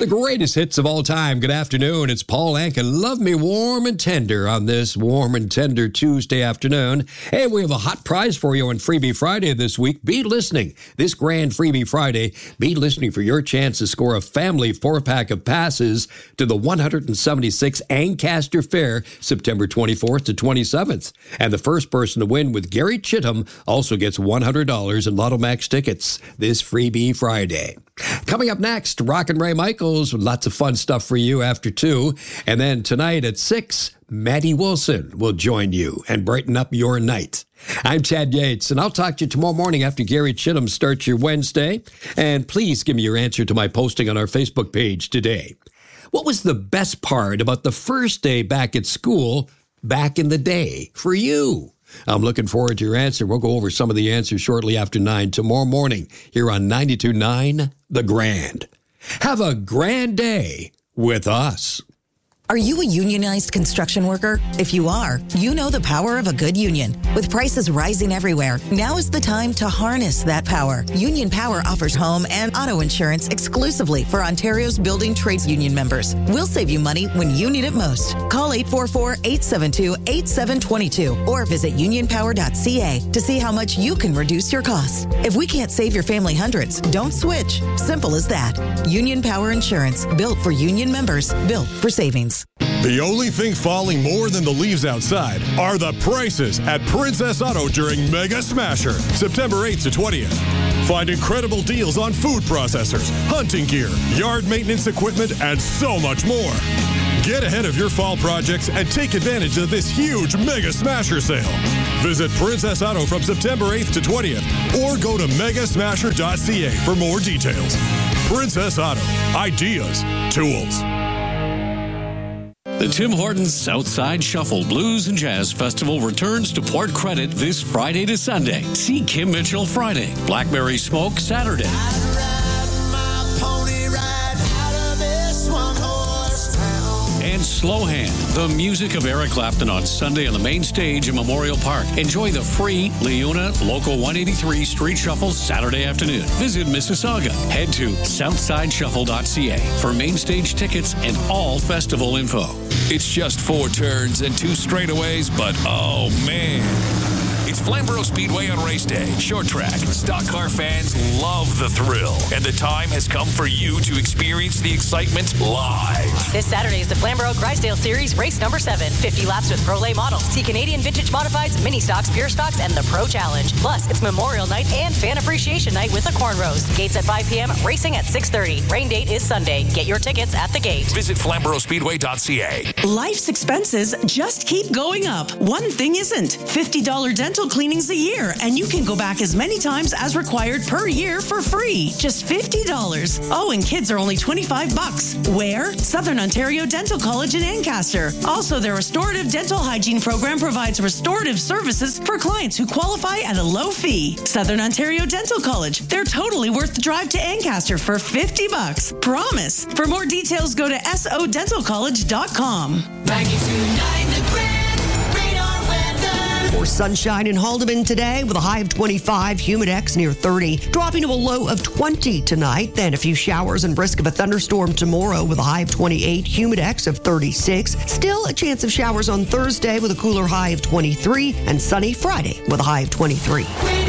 The greatest hits of all time. Good afternoon. It's Paul Anka. Love me warm and tender on this warm and tender Tuesday afternoon. Hey, we have a hot prize for you on Freebie Friday this week. Be listening. This grand Freebie Friday, be listening for your chance to score a family 4-pack of passes to the 176th Ancaster Fair, September 24th to 27th. And the first person to win with Gary Chittum also gets $100 in Lotto Max tickets this Freebie Friday. Coming up next, Rockin' Ray Michaels with lots of fun stuff for you after 2. And then tonight at 6, Maddie Wilson will join you and brighten up your night. I'm Chad Yates, and I'll talk to you tomorrow morning after Gary Chittum starts your Wednesday. And please give me your answer to my posting on our Facebook page today. What was the best part about the first day back at school back in the day for you? I'm looking forward to your answer. We'll go over some of the answers shortly after 9 tomorrow morning here on 92.9 The Grand. Have a grand day with us. Are you a unionized construction worker? If you are, you know the power of a good union. With prices rising everywhere, now is the time to harness that power. Union Power offers home and auto insurance exclusively for Ontario's building trades union members. We'll save you money when you need it most. Call 844-872-8722 or visit unionpower.ca to see how much you can reduce your costs. If we can't save your family hundreds, don't switch. Simple as that. Union Power Insurance, built for union members, built for savings. The only thing falling more than the leaves outside are the prices at Princess Auto during Mega Smasher, September 8th to 20th. Find incredible deals on food processors, hunting gear, yard maintenance equipment, and so much more. Get ahead of your fall projects and take advantage of this huge Mega Smasher sale. Visit Princess Auto from September 8th to 20th or go to megasmasher.ca for more details. Princess Auto. Ideas. Tools. The Tim Hortons Southside Shuffle Blues and Jazz Festival returns to Port Credit this Friday to Sunday. See Kim Mitchell Friday, Blackberry Smoke Saturday. And Slow Hand, the music of Eric Clapton on Sunday on the main stage in Memorial Park. Enjoy the free Leona Local 183 Street Shuffle Saturday afternoon. Visit Mississauga. Head to southsideshuffle.ca for main stage tickets and all festival info. It's just 4 turns and 2 straightaways, but oh man. It's Flamborough Speedway on race day. Short track. Stock car fans love the thrill. And the time has come for you to experience the excitement live. This Saturday is the Flamborough Crysdale Series race number 7. 50 laps with Pro Lay models. See Canadian Vintage Modifieds, Mini Stocks, Pure Stocks, and the Pro Challenge. Plus, it's Memorial Night and Fan Appreciation Night with the Cornrows. Gates at 5 p.m., racing at 6:30. Rain date is Sunday. Get your tickets at the gate. Visit FlamboroughSpeedway.ca. Life's expenses just keep going up. One thing isn't. $50 dental cleanings a year, and you can go back as many times as required per year for free. Just $50. Oh, and kids are only $25. Where? Southern Ontario Dental College in Ancaster. Also, their restorative dental hygiene program provides restorative services for clients who qualify at a low fee. Southern Ontario Dental College. They're totally worth the drive to Ancaster for $50. Promise. For more details, go to sodentalcollege.com. 92.9 The Grand. For sunshine in Haldeman today with a high of 25, Humidex near 30, dropping to a low of 20 tonight. Then a few showers and risk of a thunderstorm tomorrow with a high of 28, Humidex of 36. Still a chance of showers on Thursday with a cooler high of 23, and sunny Friday with a high of 23.